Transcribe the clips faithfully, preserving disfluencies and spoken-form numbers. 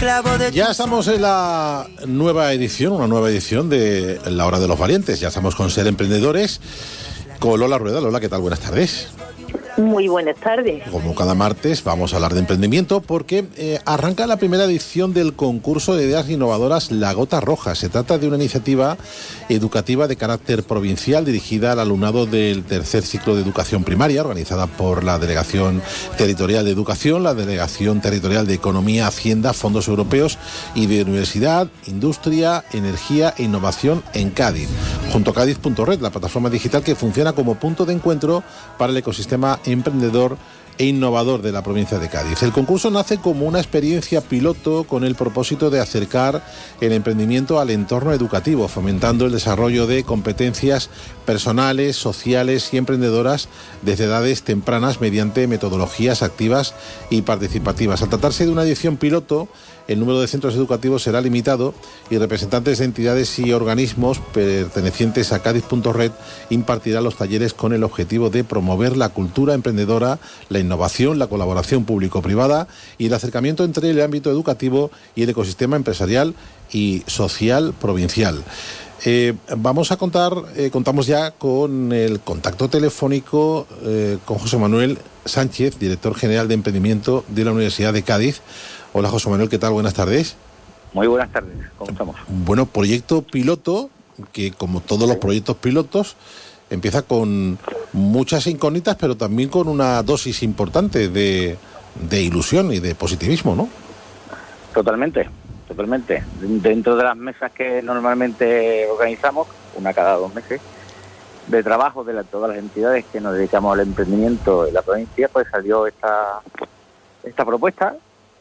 clavo de... Ya estamos en la nueva edición, una nueva edición de La Hora de los Valientes. Ya estamos con Ser Emprendedores, con Lola Rueda. Lola, ¿qué tal? Buenas tardes. Muy buenas tardes. Como cada martes vamos a hablar de emprendimiento porque eh, arranca la primera edición del concurso de ideas innovadoras La Gota Roja. Se trata de una iniciativa educativa de carácter provincial dirigida al alumnado del tercer ciclo de educación primaria, organizada por la Delegación Territorial de Educación, la Delegación Territorial de Economía, Hacienda, Fondos Europeos y de Universidad, Industria, Energía e Innovación en Cádiz, junto a Cádiz punto red, la plataforma digital que funciona como punto de encuentro para el ecosistema emprendedor e innovador de la provincia de Cádiz. El concurso nace como una experiencia piloto con el propósito de acercar el emprendimiento al entorno educativo, fomentando el desarrollo de competencias personales, sociales y emprendedoras desde edades tempranas mediante metodologías activas y participativas. Al tratarse de una edición piloto, el número de centros educativos será limitado y representantes de entidades y organismos pertenecientes a Cádiz punto red impartirán los talleres con el objetivo de promover la cultura emprendedora, la innovación, la colaboración público-privada y el acercamiento entre el ámbito educativo y el ecosistema empresarial y social provincial. Eh, vamos a contar, eh, contamos ya con el contacto telefónico eh, con José Manuel Sánchez, director general de emprendimiento de la Universidad de Cádiz. Hola José Manuel, ¿qué tal? Buenas tardes. Muy buenas tardes, ¿cómo estamos? Bueno, proyecto piloto que, como todos los proyectos pilotos, empieza con muchas incógnitas, pero también con una dosis importante de, de ilusión y de positivismo, ¿no? Totalmente, totalmente. Dentro de las mesas que normalmente organizamos, una cada dos meses, de trabajo de la, todas las entidades que nos dedicamos al emprendimiento en la provincia, pues salió esta, esta propuesta.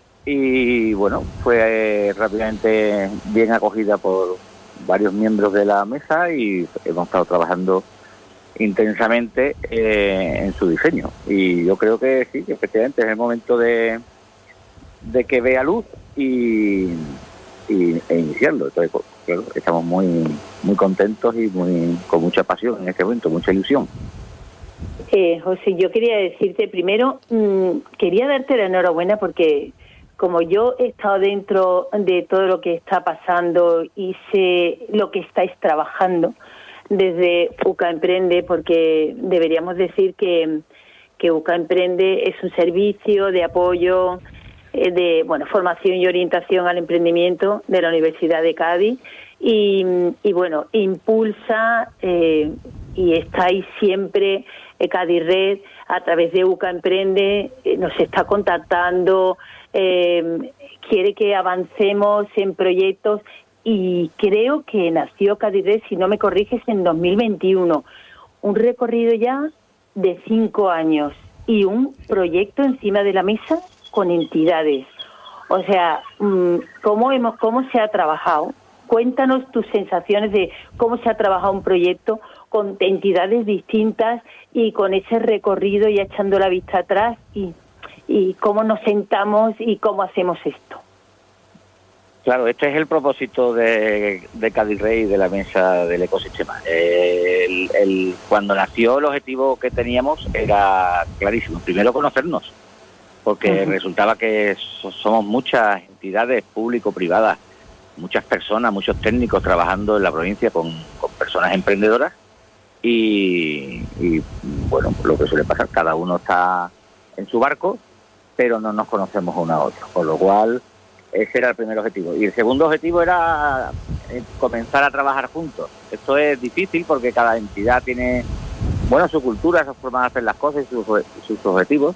Y bueno, fue eh, rápidamente bien acogida por varios miembros de la mesa y hemos estado trabajando intensamente eh, en su diseño. Y yo creo que sí, que efectivamente es el momento de, de que vea luz y, y e iniciarlo. Entonces, pues, claro, estamos muy muy contentos y muy con mucha pasión en este momento, mucha ilusión. Eh, José, yo quería decirte primero, mmm, quería darte la enhorabuena porque como yo he estado dentro de todo lo que está pasando y sé lo que estáis trabajando desde UCA Emprende, porque deberíamos decir que, que UCA Emprende es un servicio de apoyo, eh, de bueno formación y orientación al emprendimiento de la Universidad de Cádiz y, y bueno, impulsa eh, y estáis siempre, eh, Cádiz Red, a través de UCA Emprende, eh, nos está contactando, Eh, quiere que avancemos en proyectos y creo que nació Cádiz Red, si no me corriges, en dos mil veintiuno. Un recorrido ya de cinco años y un proyecto encima de la mesa con entidades. O sea, ¿cómo, hemos, cómo se ha trabajado? Cuéntanos tus sensaciones de cómo se ha trabajado un proyecto con entidades distintas y con ese recorrido y echando la vista atrás y... y cómo nos sentamos y cómo hacemos esto. Claro, este es el propósito de, de Cádiz Rey y de la mesa del ecosistema. El, el, cuando nació el objetivo que teníamos era clarísimo. Primero, conocernos, porque uh-huh. resultaba que so, somos muchas entidades público-privadas, muchas personas, muchos técnicos trabajando en la provincia con, con personas emprendedoras y, y, bueno, lo que suele pasar, cada uno está en su barco, pero no nos conocemos uno a otro, con lo cual ese era el primer objetivo. Y el segundo objetivo era comenzar a trabajar juntos. Esto es difícil porque cada entidad tiene, bueno, su cultura, su forma de hacer las cosas y sus, sus objetivos,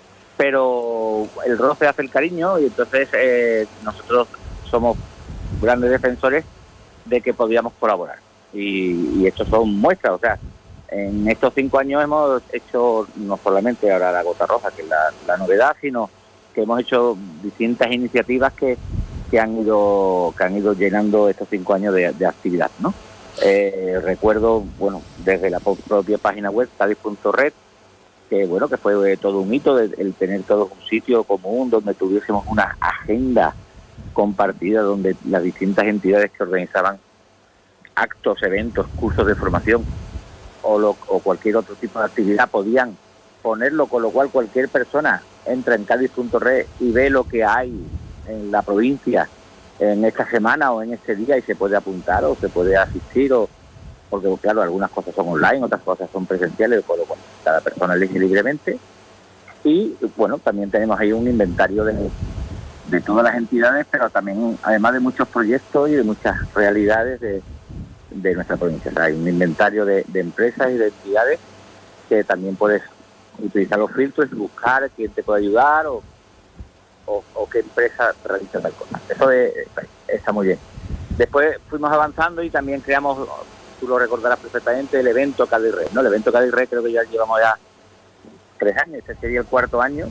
pero el roce hace el cariño y entonces eh, nosotros somos grandes defensores de que podíamos colaborar. Y, y esto son muestras, o sea, en estos cinco años hemos hecho no solamente ahora la Gota Roja, que es la, la novedad, sino que hemos hecho distintas iniciativas que, que han ido que han ido llenando estos cinco años de, de actividad, ¿no? Eh, recuerdo, bueno, desde la propia página web Cádiz punto red, que bueno, que fue todo un hito el, el tener todo un sitio común donde tuviésemos una agenda compartida, donde las distintas entidades que organizaban actos, eventos, cursos de formación o, lo, o cualquier otro tipo de actividad podían ponerlo, con lo cual cualquier persona entra en Cádiz punto red y ve lo que hay en la provincia en esta semana o en este día y se puede apuntar o se puede asistir, o porque claro, algunas cosas son online, otras cosas son presenciales, por lo cual cada persona elige libremente. Y bueno, también tenemos ahí un inventario de, de todas las entidades, pero también además de muchos proyectos y de muchas realidades de, de nuestra provincia. O sea, hay un inventario de, de empresas y de entidades que también puedes utilizar los filtros y buscar quién te puede ayudar o O, o qué empresa realiza tal cosa. Eso es, está muy bien. Después fuimos avanzando y también creamos, tú lo recordarás perfectamente, el evento Cádiz Red, ¿no? El evento Cádiz Red creo que ya llevamos ya tres años, este sería el cuarto año,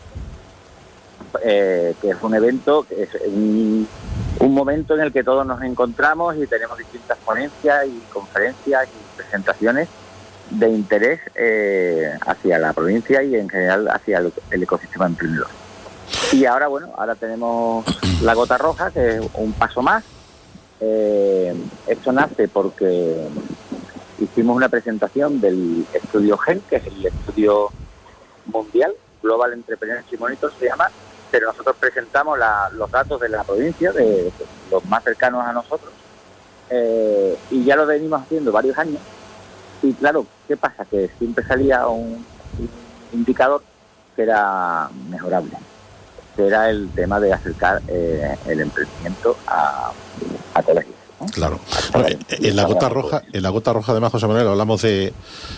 eh, que es un evento, que es un, un momento en el que todos nos encontramos y tenemos distintas ponencias y conferencias y presentaciones de interés eh, hacia la provincia y en general hacia el, el ecosistema emprendedor. Y ahora, bueno, ahora tenemos la Gota Roja, que es un paso más. Eh, esto nace porque hicimos una presentación del estudio G E N, que es el estudio mundial, Global Entrepreneurship Monitor se llama, pero nosotros presentamos la, los datos de la provincia, de, de los más cercanos a nosotros, eh, y ya lo venimos haciendo varios años. Y claro, ¿qué pasa? Que siempre salía un, un indicador que era mejorable. Era el tema de acercar eh, el emprendimiento a, a colegios, ¿no? Claro. Bueno, en la Gota Roja, en la Gota Roja, además, José Manuel, hablamos de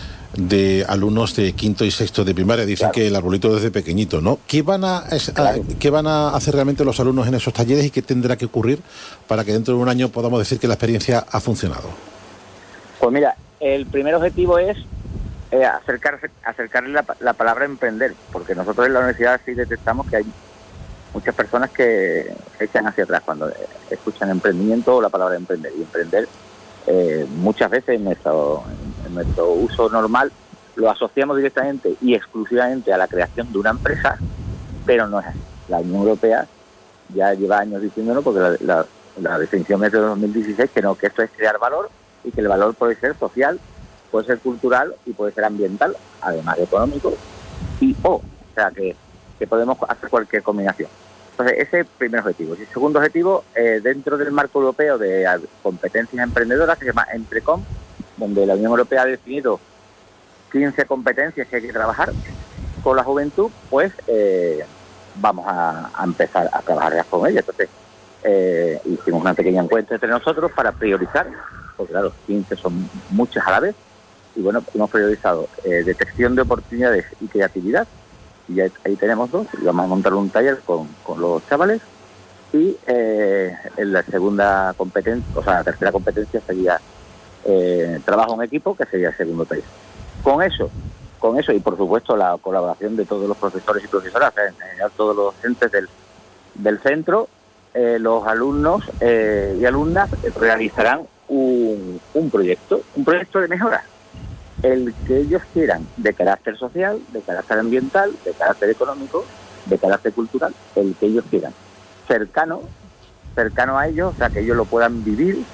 de alumnos de quinto y sexto de primaria. Dicen claro. que el arbolito desde pequeñito, ¿no? ¿Qué van a, claro. a qué van a hacer realmente los alumnos en esos talleres y qué tendrá que ocurrir para que dentro de un año podamos decir que la experiencia ha funcionado? Pues mira, el primer objetivo es eh, acercarse, acercarle la, la palabra emprender, porque nosotros en la universidad sí detectamos que hay muchas personas que se echan hacia atrás cuando escuchan emprendimiento o la palabra emprender. Y emprender, eh, muchas veces en nuestro, en nuestro uso normal, lo asociamos directamente y exclusivamente a la creación de una empresa, pero no es así. La Unión Europea ya lleva años diciéndolo, porque la, la, la definición es de dos mil dieciséis, que no, que esto es crear valor y que el valor puede ser social, puede ser cultural y puede ser ambiental, además de económico, y o, o sea que que podemos hacer cualquier combinación. Entonces, ese es el primer objetivo. Y el segundo objetivo, eh, dentro del marco europeo de competencias emprendedoras, que se llama Emprecom, donde la Unión Europea ha definido quince competencias que hay que trabajar con la juventud, pues eh, vamos a, a empezar a trabajar con ellas. Entonces, eh, hicimos una pequeña encuesta entre nosotros para priorizar, porque claro, quince son muchas a la vez, y bueno, hemos priorizado eh, detección de oportunidades y creatividad. Y ahí tenemos dos, y vamos a montar un taller con, con los chavales, y eh, en la segunda competencia, o sea, la tercera competencia sería eh, trabajo en equipo, que sería el segundo taller. Con eso, con eso y por supuesto la colaboración de todos los profesores y profesoras, en general todos los docentes del, del centro, eh, los alumnos eh, y alumnas realizarán un, un proyecto, un proyecto de mejora. El que ellos quieran, de carácter social, de carácter ambiental, de carácter económico, de carácter cultural, el que ellos quieran. Cercano, cercano a ellos, o sea, que ellos lo puedan vivir,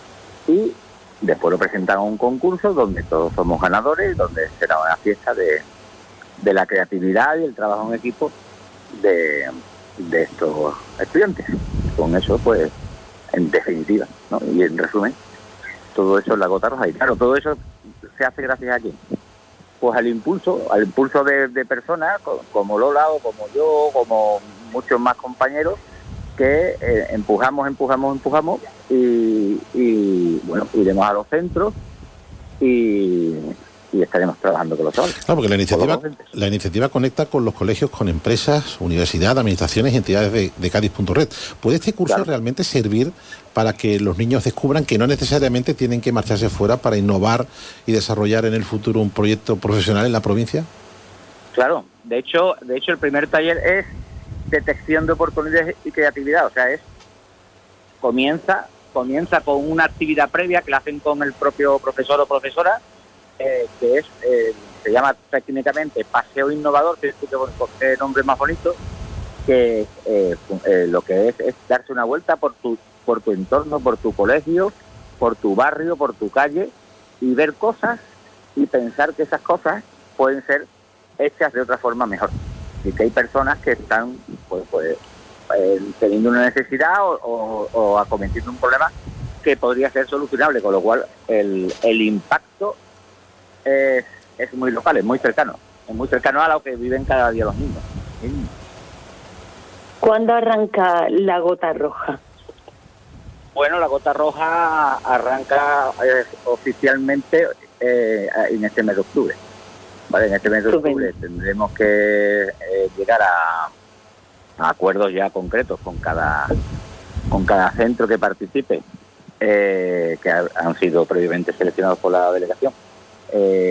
y después lo presentan a un concurso donde todos somos ganadores, donde será una fiesta de, de la creatividad y el trabajo en equipo de, de estos estudiantes. Con eso, pues, en definitiva, ¿no? Y en resumen, todo eso es la Gota Roja. Y claro, todo eso se hace gracias a quién, pues al impulso, al impulso de, de personas como Lola o como yo, como muchos más compañeros que eh, empujamos, empujamos, empujamos y, y bueno, iremos a los centros y, y estaremos trabajando con los chavales. Claro, porque la iniciativa, la iniciativa conecta con los colegios, con empresas, universidades, administraciones y entidades de, de Cádiz punto red. ¿Puede este curso claro. realmente servir para que los niños descubran que no necesariamente tienen que marcharse fuera para innovar y desarrollar en el futuro un proyecto profesional en la provincia? Claro, de hecho, de hecho el primer taller es detección de oportunidades y creatividad, o sea, es comienza, comienza con una actividad previa que la hacen con el propio profesor o profesora, eh, que es, eh, se llama técnicamente paseo innovador, que es el nombre más bonito, que eh, eh, lo que es es darse una vuelta por tu por tu entorno, por tu colegio, por tu barrio, por tu calle, y ver cosas y pensar que esas cosas pueden ser hechas de otra forma mejor. Y que hay personas que están pues, pues eh, teniendo una necesidad o, o, o acometiendo un problema que podría ser solucionable, con lo cual el, el impacto es, es muy local, es muy cercano, es muy cercano a lo que viven cada día los niños. ¿Cuándo arranca la gota roja? Bueno, la gota roja arranca eh, oficialmente eh, en este mes de octubre. Vale, en este mes de octubre tendremos que eh, llegar a, a acuerdos ya concretos con cada con cada centro que participe, eh, que ha, han sido previamente seleccionados por la delegación. Eh,